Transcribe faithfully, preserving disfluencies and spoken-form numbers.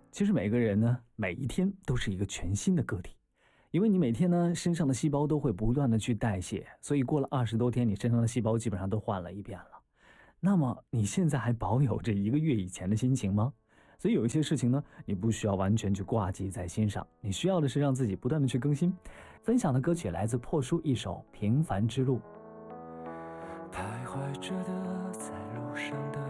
其实每个人呢，每一天都是一个全新的个体，因为你每天呢身上的细胞都会不断的去代谢，所以过了二十多天，你身上的细胞基本上都换了一遍了。那么你现在还保有着一个月以前的心情吗？所以有一些事情呢，你不需要完全去挂记在心上，你需要的是让自己不断的去更新。分享的歌曲来自破叔一首《平凡之路》。 徘徊着的，在路上的